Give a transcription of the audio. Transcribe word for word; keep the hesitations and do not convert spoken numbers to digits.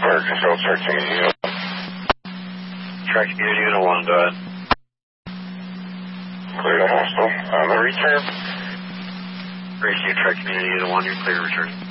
Fire Control, thirteen. Track Community Unit one, go ahead. Clear to hostile. On the return. Receive Track Community Unit one, you're clear to return.